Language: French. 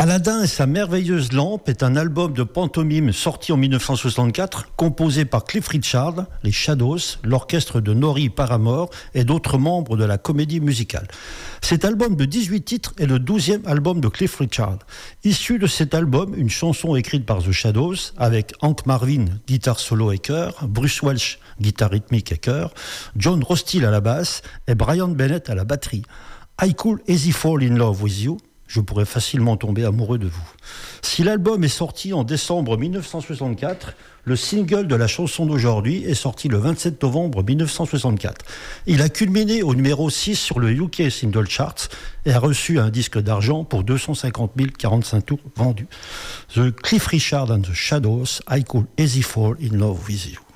Aladdin et sa merveilleuse lampe est un album de pantomime sorti en 1964, composé par Cliff Richard, les Shadows, l'orchestre de Norrie Paramore et d'autres membres de la comédie musicale. Cet album de 18 titres est le 12e album de Cliff Richard. Issu de cet album, une chanson écrite par The Shadows, avec Hank Marvin, guitare solo et chœur, Bruce Welch, guitare rythmique et chœur, John Rostill à la basse et Brian Bennett à la batterie. I Could Easy Fall in Love with You. Je pourrais facilement tomber amoureux de vous. Si l'album est sorti en décembre 1964, le single de la chanson d'aujourd'hui est sorti le 27 novembre 1964. Il a culminé au numéro 6 sur le UK Single Charts et a reçu un disque d'argent pour 250 045 tours vendus. The Cliff Richard and the Shadows, I Could Easy Fall in Love with You.